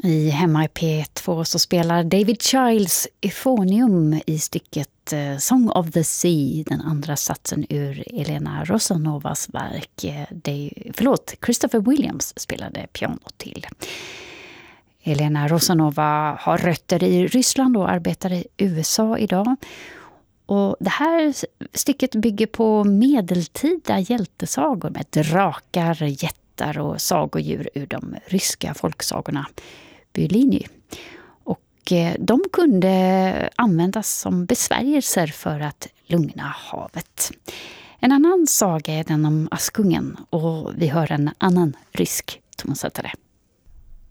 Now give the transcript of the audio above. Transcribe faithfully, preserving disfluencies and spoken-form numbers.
I Hemma i P två så spelar David Childs Euphonium i stycket Song of the Sea, den andra satsen ur Elena Rosanovas verk. Det, förlåt, Christopher Williams spelade piano till. Elena Rosanova har rötter i Ryssland och arbetar i U S A idag. Och det här stycket bygger på medeltida hjältesagor med drakar, jättar och sagodjur ur de ryska folksagorna Byliny. Och de kunde användas som besvärjelser för att lugna havet. En annan saga är den om Askungen och vi hör en annan rysk tonsättare.